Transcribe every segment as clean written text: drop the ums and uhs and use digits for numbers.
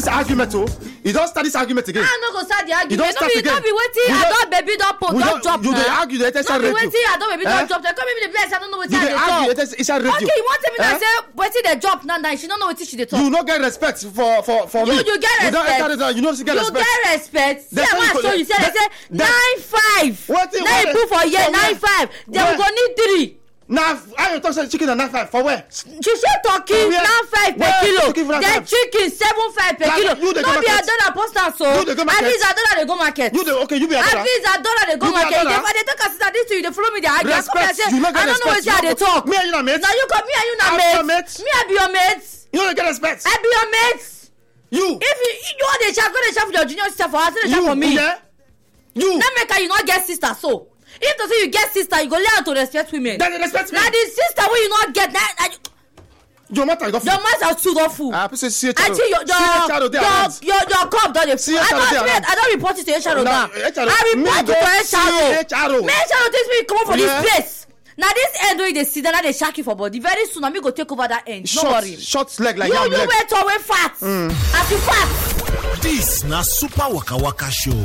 this argument, oh. You don't start this argument again. I no go start the argument. don't start again. No be waiting. I don't baby don't post. Don't drop. You dey argue the inside radio. No be waiting. I don't baby don't drop. They come in the place. I don't know what You dey argue the inside radio. Okay, you want me to say waiting the drop now? She don't know what she dey talk. You no get respect for me. You get respect. You know you get respect. You get respect. See what I show you. Say 9-5. Now you put for here 9-5. Then we go need 3. Now I you talk say chicken and 9-5 for where? She said turkey 9-5 per kilo. Then chicken 7-5 per kilo. No be $1 poster so. At least $1 they go market. You be $1. At least $1 they go market. If they talk as this to you, they follow me. They argue. I don't know what they talk. Me and you na mates. Now you come me and you na mates. Me I be your mates. You don't get respect. I be your mates. You. If you want the chat, go the chat for your junior sister for us. The chat for me. You. That make you not get sister so. If to say you get sister, you go learn to respect women. Then respect me. Now the sister when you not get that. Your matter go. Your matter too go full. Actually, your cup don't dey full. I don't report it to HR now. I report it to HR. Me HR takes me come for this place. Now this end wey dey sit down, they shaky for body. Very soon, I me go take over that end. No worry. Short leg like you wait to wait fat. As you fat. This na Super Waka Waka Show.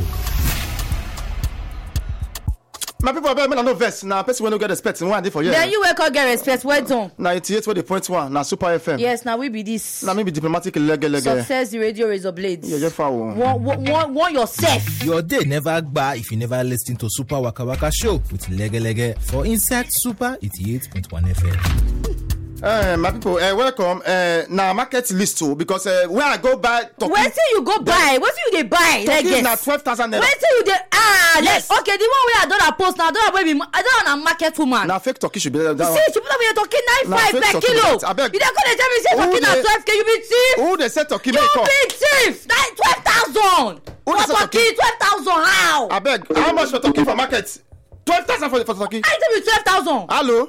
My people are better no vest. Now, person when no get respect, one day for you. Then you wake up get respect. Well done. 98.1. Now Super FM. Yes, now we be this. Now maybe diplomatic leg. Success the radio razor blades. Yeah, just foul. Want yourself. Your day never gba if you never listen to Super Waka Waka Show with Lege for Inside Super 88.1 FM. My people, welcome. Now market list too because when I go buy turkey. Where till you go buy? What till you dey buy? Turkey na 12,000 naira. Where till you dey yes. Okay, the one where I don't post now, I don't want a market woman. Now fake turkey should be that. See, she put up your turkey 9-5 per kilo. You don't go to tell me say turkey na 12K. You be thief. Who they say turkey? You be thief. 12,000. For turkey 12,000 how? I beg. How much for turkey for market? 12,000 for turkey. I tell you 12,000. Hello.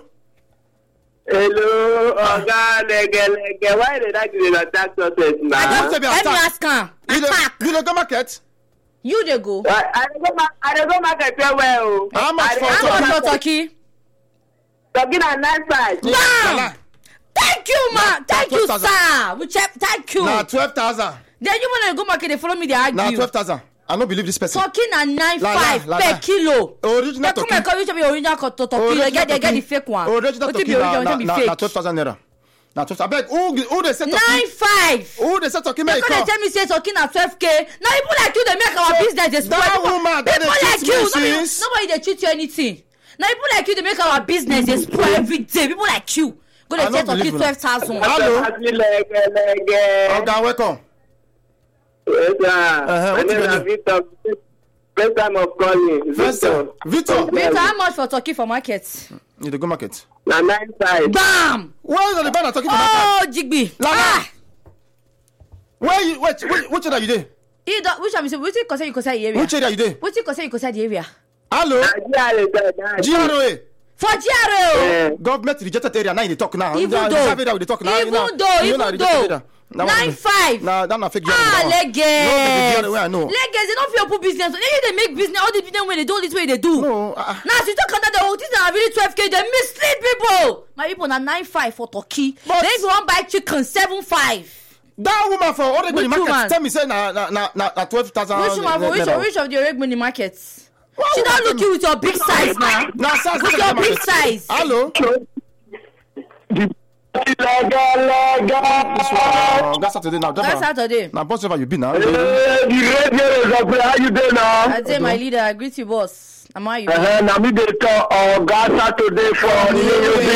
Hello, Oga Lege. Why did I give you attack process now? Let me ask her. Attack. You don't go market? You dey go. I dey go market well. How much for turkey? Turkey na 9-5. Bam! Thank you, man. Thank you, sir. Thank you. Now 12,000. Then you wanna go market? They follow me. They argue. Now 12,000. I don't believe this person. Turkey na 9-5 per kilo. Original turkey. Come here, original turkey. They get the fake one. Original turkey na 12,000 naira. Now 12,000. I beg. Who they say turkey? 9-5. Who they say turkey make? They tell me say turkey na 12K. Now people like you, they make our business. They that woman, people like you. Nobody they treat you anything. Now people like you, they make our business. They spoil every day. People like you. Go they say turkey 12,000. Hello. Okay, welcome. Yes, sir. My name is Victor. First time of calling. Victor, how much for turkey for market? You dey go market. Na 9-5. Bam! Where is the buy turkey for market? Oh, Jigby. Where you which area you dey? Which am which concern you concern the area? Which area you dey? Which concern you concern the area? Hello. GRA. For GRA. Government rejected area now they talk now. Even though. 9-5. Nah, that's not fake. Leges. I know. Leges, they don't feel open business. They make business. All the business when they do this way they do. No. Now, so you talk about the whole thing are really 12K. They mislead people. My people are 9-5 for turkey. Then if you want buy chicken 7-5. That woman for Oregon market tell me say na 12,000. Which of the Oregon markets? She don't look you with your big size now. With your big size. Hello. That's Saturday now. That's Saturday. Now, boss, wherever you been now. The radio is up. How you doing now? I say my leader. I greet you, boss. Am I you? Now me dey talk. God Saturday for New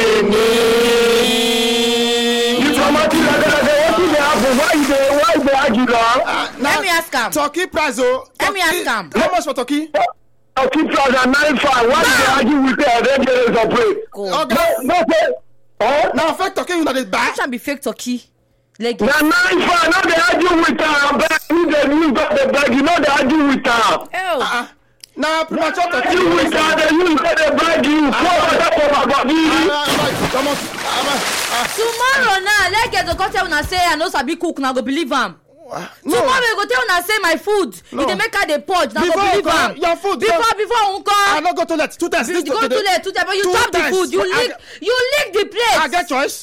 You come out to why they argue now? Let me ask him. Turkey price, oh. Let me ask him. How much for turkey? Turkey price at 9-5. Why they argue with the radio is up? No. Now fake turkey you know they buy. It can be fake turkey. Like na 9-5. Now they argue with her. You got the bag. You know they argue with her. Oh. Now premature turkey. You with her. They use the bag. You come on. Tomorrow now, let's get the content when I say I know Sabi cook now go believe him. Tomorrow we go tell una say my food. If they make her the purge, now go believe am. Your food. Before unko. I not go toilet 2 times. You go toilet 2 times, but you chop the food. You lick the plate. I get choice.